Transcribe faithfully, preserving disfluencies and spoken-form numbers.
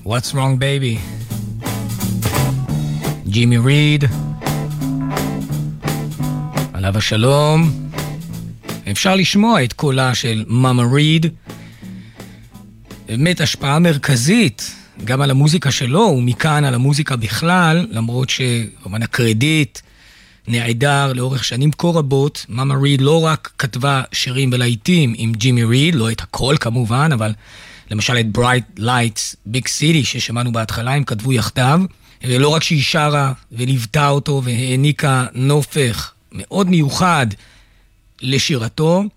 What's Wrong Baby. ג'ימי ריד, עליו השלום. אפשר לשמוע את קולה של מאמה ריד. באמת השפעה מרכזית גם על המוזיקה שלו ומכאן על המוזיקה בכלל, למרות שכמובן הקרדיט נעדר לאורך שנים כה רבות. מאמה ריד לא רק כתבה שירים ולהיטים עם ג'ימי ריד, לא את הכל כמובן, אבל למשל את Bright Lights Big City ששמענו בהתחלה, הם כתבו יחדיו. ולא רק שהיא שרה וליוותה אותו והעניקה נופך מאוד מיוחד לשירתו,